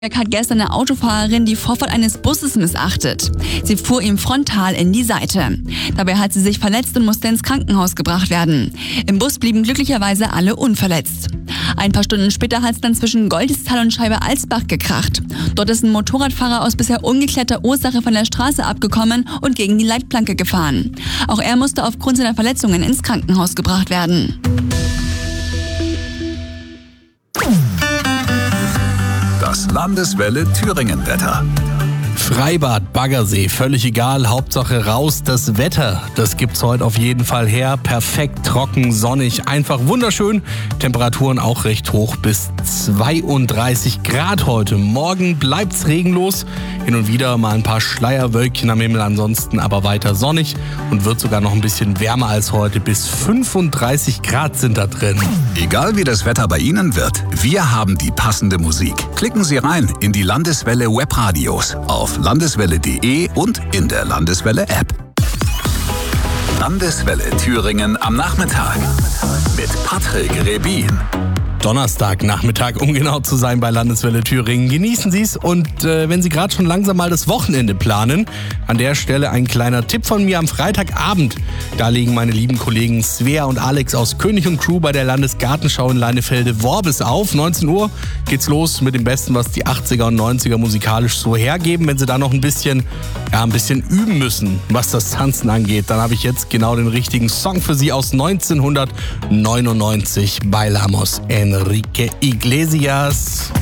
Hat gestern eine Autofahrerin die Vorfahrt eines Busses missachtet. Sie fuhr ihm frontal in die Seite. Dabei hat sie sich verletzt und musste ins Krankenhaus gebracht werden. Im Bus blieben glücklicherweise alle unverletzt. Ein paar Stunden später hat es dann zwischen Goldisthal und Scheibe-Alsbach gekracht. Dort ist ein Motorradfahrer aus bisher ungeklärter Ursache von der Straße abgekommen und gegen die Leitplanke gefahren. Auch er musste aufgrund seiner Verletzungen ins Krankenhaus gebracht werden. Das Landeswelle Thüringen-Wetter. Freibad, Baggersee, völlig egal, Hauptsache raus. Das Wetter, das gibt's heute auf jeden Fall her. Perfekt, trocken, sonnig, einfach wunderschön. Temperaturen auch recht hoch, bis 32 Grad heute. Morgen bleibt's regenlos. Hin und wieder mal ein paar Schleierwölkchen am Himmel, ansonsten aber weiter sonnig und wird sogar noch ein bisschen wärmer als heute. Bis 35 Grad sind da drin. Egal wie das Wetter bei Ihnen wird, wir haben die passende Musik. Klicken Sie rein in die Landeswelle Webradios auf landeswelle.de und in der Landeswelle-App. Landeswelle Thüringen am Nachmittag mit Patrick Rebin. Donnerstagnachmittag, um genau zu sein, bei Landeswelle Thüringen. Genießen Sie es und wenn Sie gerade schon langsam mal das Wochenende planen, an der Stelle ein kleiner Tipp von mir am Freitagabend. Da legen meine lieben Kollegen Svea und Alex aus König und Crew bei der Landesgartenschau in Leinefelde-Worbis auf. 19 Uhr geht's los mit dem Besten, was die 80er und 90er musikalisch so hergeben. Wenn Sie da noch ein bisschen üben müssen, was das Tanzen angeht, dann habe ich jetzt genau den richtigen Song für Sie aus 1999, Bailamos Enrique Iglesias.